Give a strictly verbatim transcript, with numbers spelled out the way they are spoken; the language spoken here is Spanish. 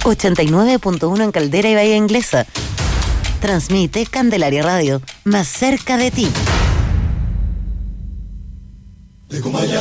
ochenta y nueve punto uno en Caldera y Bahía Inglesa. Transmite Candelaria Radio, más cerca de ti.